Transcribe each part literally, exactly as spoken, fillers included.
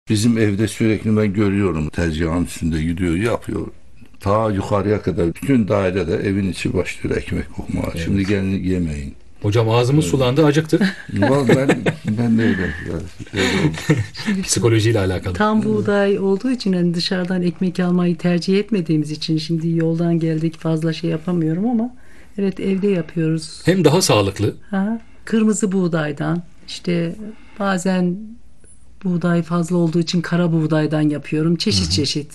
Bizim evde sürekli ben görüyorum. Tezgahın üstünde gidiyor, yapıyor. Ta yukarıya kadar bütün dairede evin içi başlıyor ekmek kokmaya. Evet. Şimdi gelin yemeyin. Hocam ağzımız Evet. sulandı, acıktık. Vallahi ben ben de öyle. Yani, öyle oldu. Şimdi Psikolojiyle alakalı. tam buğday olduğu için hani dışarıdan ekmek almayı tercih etmediğimiz için şimdi yoldan geldik fazla şey yapamıyorum ama evet evde yapıyoruz. Hem daha sağlıklı. Ha, kırmızı buğdaydan işte bazen buğday fazla olduğu için kara buğdaydan yapıyorum. Çeşit çeşit.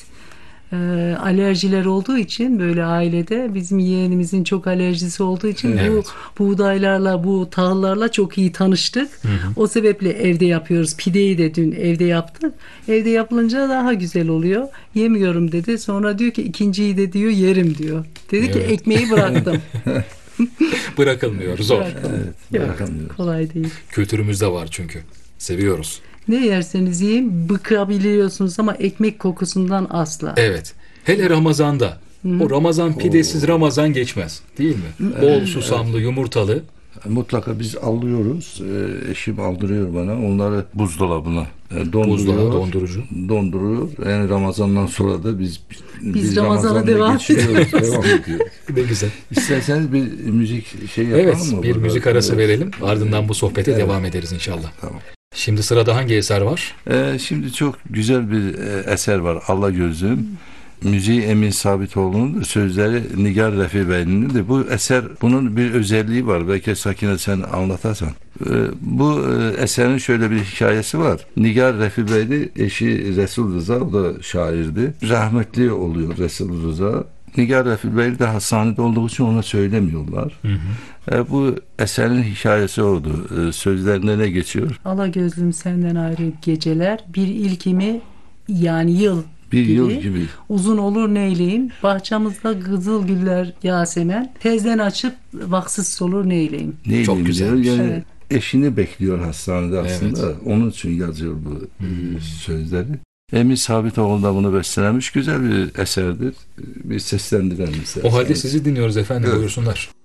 Ee, alerjiler olduğu için böyle ailede bizim yeğenimizin çok alerjisi olduğu için Evet. bu buğdaylarla bu tahıllarla çok iyi tanıştık. O sebeple evde yapıyoruz. Pideyi de dün evde yaptık. Evde yapılınca daha güzel oluyor. Yemiyorum dedi. Sonra diyor ki ikinciyi de diyor yerim diyor. Dedi ki Evet. ekmeği bıraktım. Bırakılmıyor, zor. Bıraktım. Evet, Yok, bırakamıyoruz. kolay değil. Kültürümüzde var çünkü. Seviyoruz. Ne yerseniz yiyin bıkabiliyorsunuz ama ekmek kokusundan asla. Evet. Hele Ramazan'da. O Ramazan pidesiz Ramazan geçmez. Değil mi? Bol susamlı, yumurtalı. Mutlaka biz alıyoruz. Ee, eşim aldırıyor bana. Onları buzdolabına e, donduruyor. Buzdolabı, dondurucu. Donduruyor. Yani Ramazan'dan sonra da biz Biz Ramazan'a Ramazan'da devam geçiriyoruz. Devam ediyor. Ne güzel. İsterseniz bir müzik şey yapalım Evet, mı? bir burada? müzik arası Evet. verelim. Ardından bu sohbete Evet. devam ederiz inşallah. Tamam. Şimdi sırada hangi eser var? Ee, şimdi çok güzel bir e, eser var. Allah Gözüm. Müziği Emin Sabitoğlu'nun, sözleri Nigar Refi Bey'in de. Bu eser, bunun bir özelliği var. Belki Sakine sen anlatarsan. Ee, bu e, eserin şöyle bir hikayesi var. Nigar Refi Bey'di, eşi Resul Rıza, o da şairdi. Rahmetli oluyor Resul Rıza. Nigar Refi Bey de hastanede olduğu için ona söylemiyorlar. Hı hı. E, bu eserin hikayesi oldu. E, sözlerinde ne geçiyor? Ala gözlüm senden ayrı geceler bir ilkimi yani yıl Bir gibi, yıl gibi. uzun olur neyleyim bahçamızda kızıl güller yasemen tezden açıp vaksız solur neyleyim. Neyleyim Çok diyor. güzelmiş. Yani Evet. eşini bekliyor hastanede aslında. Evet. Onun için yazıyor bu e, sözleri. Emin Sabitoğlu da bunu bestelemiş. Güzel bir eserdir. Bir seslendirelim. O halde sizi dinliyoruz efendim. Evet. Buyursunlar.